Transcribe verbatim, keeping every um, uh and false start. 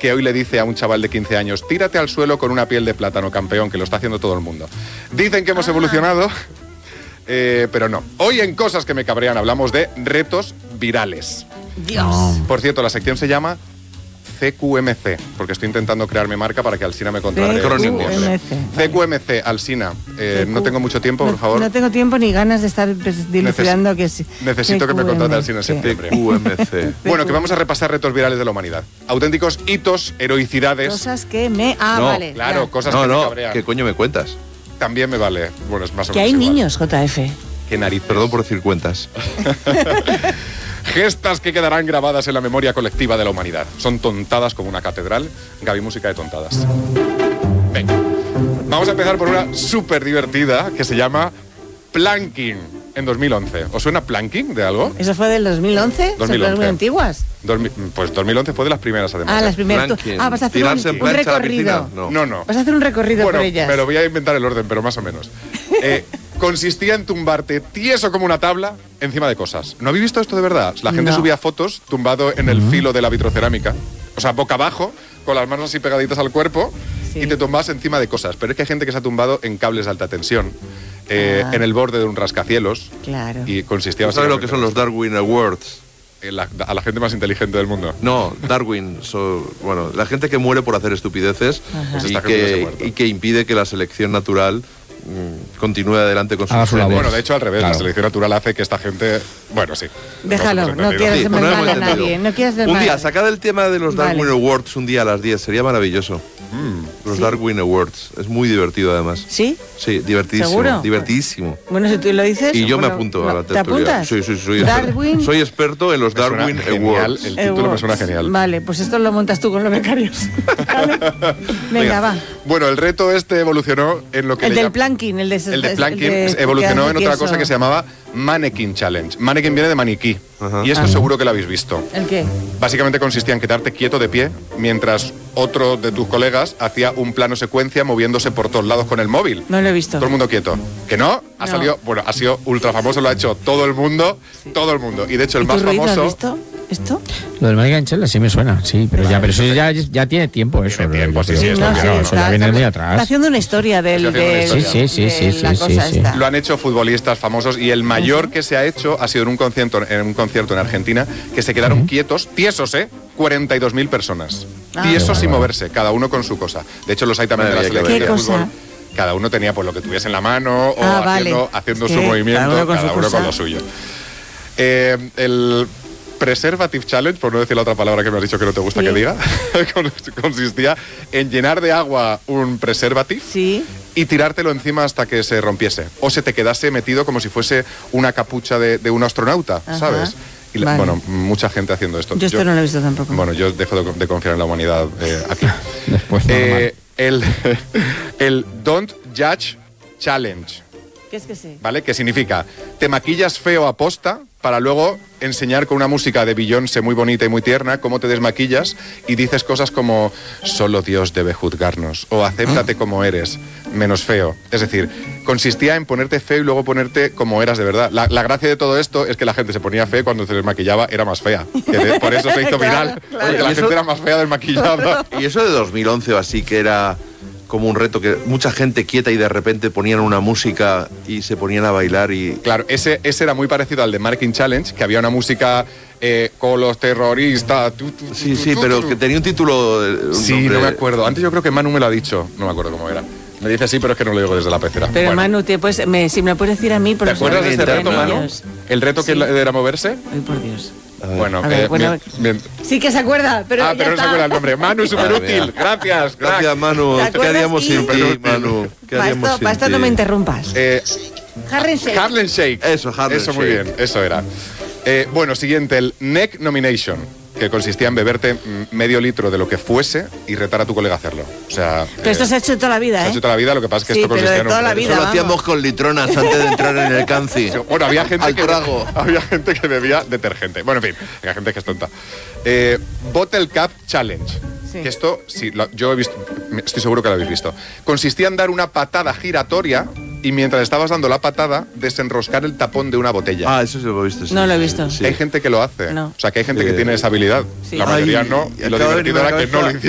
que hoy le dice a un chaval de quince años, tírate al suelo con una piel de plátano, campeón, que lo está haciendo todo el mundo. Dicen que hemos ah. evolucionado, eh, pero no. Hoy en Cosas que me cabrean hablamos de retos virales. Dios. No. Por cierto, la sección se llama C Q M C, porque estoy intentando crearme marca para que Alsina me contrate. C Q M C. C Q M C, Alsina. Eh, no tengo mucho tiempo, por favor. No, no tengo tiempo ni ganas de estar dilucidando que sí. Necesito que me contrate Alsina en septiembre. C Q M C. Bueno, que vamos a repasar retos virales de la humanidad. Auténticos hitos, heroicidades. Cosas que me... Ah, no, vale. Claro, ya. cosas no, que no, me cabrean. ¿qué coño me cuentas? También me vale. Bueno, es más o menos que hay igual. niños, J F. Qué nariz. Perdón por decir cuentas. Gestas que quedarán grabadas en la memoria colectiva de la humanidad. Son tontadas como una catedral. Gaby, música de tontadas. Venga. Vamos a empezar por una súper divertida que se llama Planking en dos mil once. ¿Os suena Planking de algo? ¿Eso fue del dos mil once? dos mil once. ¿Son muy antiguas? Dos, pues dos mil once fue de las primeras, además. Ah, las primeras. Planking. Ah, vas a hacer un, ¿Tirarse en un plancha a la recorrido. piscina? No. No, no. Vas a hacer un recorrido Bueno, por ellas. me lo voy a inventar el orden, pero más o menos. Eh, consistía en tumbarte tieso como una tabla encima de cosas. ¿No habéis visto esto de verdad? La gente No. subía fotos tumbado en el filo de la vitrocerámica. O sea, boca abajo, con las manos así pegaditas al cuerpo, Sí. y te tumbas encima de cosas. Pero es que hay gente que se ha tumbado en cables de alta tensión, eh, Ah. en el borde de un rascacielos. Claro. Y consistía ¿Sabes lo que son los Darwin Awards? en la- a la gente más inteligente del mundo. No, Darwin, so, bueno, la gente que muere por hacer estupideces Pues y, esta gente se ha que, muerto. y que impide que la selección natural mm, continúe adelante con sus Haga su labor. genes. Bueno, de hecho, al revés. Claro. La selección natural hace que esta gente... Bueno, sí. Déjalo, Hemos no entendido. quieras Sí, hacer pues no mal hemos a entendido. nadie. No quieras hacer Un mal. día, sacad el tema de los Darwin Vale. Awards un día a las diez, sería maravilloso. Mm. Los ¿Sí? Darwin Awards, es muy divertido además. ¿Sí? Sí, divertidísimo. ¿Seguro? Divertidísimo. Bueno, si tú lo dices... Y yo me bueno, apunto no, a la ¿te tertulia. apuntas? Sí, sí, sí, soy, Darwin... experto, soy experto en los Me suena Darwin genial, Awards. el título me suena genial. Vale, pues esto lo montas tú con los becarios. ¿Vale? Venga, va. Bueno, el reto este evolucionó en lo que El le del llam- planking, el de... El de planking de- evolucionó que en otra hace cosa que tieso. se llamaba Mannequin Challenge. Mannequin viene de maniquí. Ajá. Y esto Ah. seguro que lo habéis visto. ¿El qué? Básicamente consistía en quedarte quieto de pie mientras otro de tus colegas hacía un plano secuencia moviéndose por todos lados con el móvil. No lo he visto. Todo el mundo quieto. ¿Que no? Ha No. salido, bueno, ha sido ultra famoso, lo ha hecho todo el mundo, todo el mundo. Y de hecho el ¿Y tu más ruido, famoso... has visto esto? Lo del Mannequin Challenge sí me suena, sí, pero ya, pero eso ya, ya tiene tiempo eso. Tiene tiempo, lo- sí, lo- sí, lo- está claro, claro, eso ya viene muy está atrás. haciendo una historia del, Está haciendo una del- historia. Sí, sí, sí, de sí, la sí, cosa sí, esta. Lo han hecho futbolistas famosos y el mayor que se ha hecho ha sido en un concierto en, un concierto en Argentina que se quedaron quietos, tiesos, ¿eh? cuarenta y dos mil personas. Ah. Tiesos Qué sin bárbaro. moverse, cada uno con su cosa. De hecho, los hay también de la Madre mía, selección qué de fútbol. cosa. Cada uno tenía pues lo que tuviese en la mano o Ah, haciendo, vale. haciendo Es su que movimiento, cada uno con cada su uno cosa. con lo suyo. Eh, el Preservative Challenge, por no decir la otra palabra que me has dicho que no te gusta Sí. que diga, consistía en llenar de agua un preservative Sí. y tirártelo encima hasta que se rompiese. O se te quedase metido como si fuese una capucha de, de un astronauta, Ajá. ¿sabes? Y la- Vale. bueno, mucha gente haciendo esto. Yo esto no lo he visto tampoco. Bueno, yo dejo de, de confiar en la humanidad eh, aquí. Después, Eh, el, el Don't Judge Challenge, ¿Qué es que sí? ¿vale? Que significa, te maquillas feo a posta para luego enseñar con una música de Beyoncé muy bonita y muy tierna cómo te desmaquillas y dices cosas como solo Dios debe juzgarnos o acéptate como eres, menos feo. Es decir, consistía en ponerte feo y luego ponerte como eras de verdad. La, la gracia de todo esto es que la gente se ponía fea y cuando se desmaquillaba era más fea. Que de- por eso se hizo Claro, viral, claro. porque la ¿Y eso? gente era más fea desmaquillada. Y eso de dos mil once o así, que era como un reto, que mucha gente quieta y de repente ponían una música y se ponían a bailar y... Claro, ese, ese era muy parecido al de Mannequin Challenge, que había una música eh, con los terroristas. tu, tu, tu, Sí, tu, sí, tu, pero tu. que tenía un título... eh, un Sí, nombre- no me acuerdo. Antes yo creo que Manu me lo ha dicho. No me acuerdo cómo era. Me dice sí, pero es que no lo digo desde la pecera. Pero Bueno. Manu, te puedes, me, si me lo puedes decir a mí... ¿Te acuerdas de este Internet, reto, Manu? Dios. ¿El reto que Sí. era moverse? Ay, por Dios. Bueno, A ver, eh, bueno, bien- bien. Sí que se acuerda, pero Ah, ya pero no se está. acuerda el nombre. Manu, súper Madre útil. mía. Gracias, crack. Gracias, Manu. ¿Te ¿Qué acuerdas? haríamos Y- sin ti, Pero- Manu? ¿Qué Para haríamos esto, sin para esto ti? no me interrumpas. Eh, Harlem Shake. Harlem Shake. Eso, Harlem Eso, muy Shake. bien. Eso era. Eh, bueno, siguiente, el Neck Nomination, que consistía en beberte mm, medio litro de lo que fuese y retar a tu colega a hacerlo. O sea... Pero eh, esto se ha hecho toda la vida, se ha ¿eh? hecho toda la vida, lo que pasa es que Sí, esto pero consistía de en un- toda la vida. Eso lo vamos. hacíamos con litronas antes de entrar en el canci. Bueno, había gente Al que trago. había gente que bebía detergente. Bueno, en fin, había gente que es tonta. Eh, Bottle Cap Challenge. Sí. Que esto, sí, lo- yo he visto, estoy seguro que lo habéis visto. Consistía en dar una patada giratoria y mientras estabas dando la patada, desenroscar el tapón de una botella. Ah, eso sí lo viste. sí, No lo he sí, visto. sí. Hay gente que lo hace. No. O sea, que hay gente Sí. que tiene esa habilidad. Sí. La mayoría Ay, no. y Y lo acaba de divertido venirme a era la que no lo cabeza